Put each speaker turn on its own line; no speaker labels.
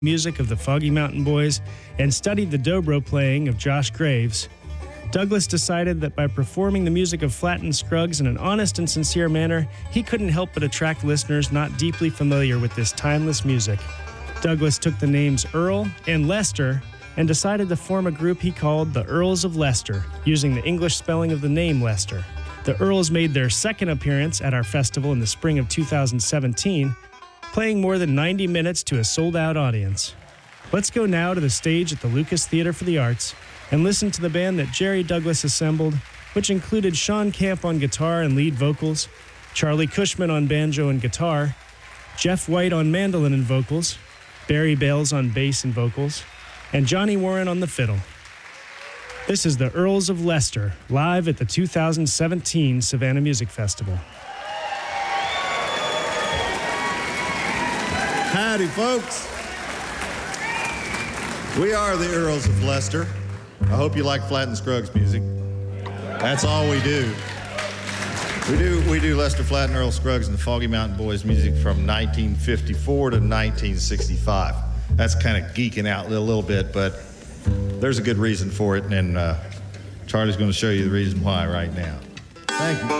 music of the Foggy Mountain Boys and studied the dobro playing of Josh Graves, Douglas decided that by performing the music of Flatt and Scruggs in an honest and sincere manner, he couldn't help but attract listeners not deeply familiar with this timeless music. Douglas took the names Earl and Lester and decided to form a group he called the Earls of Leicester, using the English spelling of the name Lester. The Earls made their second appearance at our festival in the spring of 2017, playing more than 90 minutes to a sold-out audience. Let's go now to the stage at the Lucas Theater for the Arts and listen to the band that Jerry Douglas assembled, which included Sean Camp on guitar and lead vocals, Charlie Cushman on banjo and guitar, Jeff White on mandolin and vocals, Barry Bales on bass and vocals, and Johnny Warren on the fiddle. This is the Earls of Leicester, live at the 2017 Savannah Music Festival.
Howdy, folks. We are the Earls of Leicester. I hope you like Flatt and Scruggs music. That's all we do. We do Lester Flatt and Earl Scruggs and the Foggy Mountain Boys music from 1954 to 1965. That's kind of geeking out a little bit, but there's a good reason for it, and Charlie's going to show you the reason why right now. Thank you.